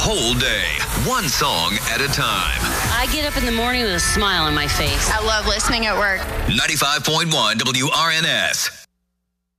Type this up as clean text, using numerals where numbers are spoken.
whole day, one song at a time. I get up in the morning with a smile on my face. I love listening at work. 95.1 WRNS.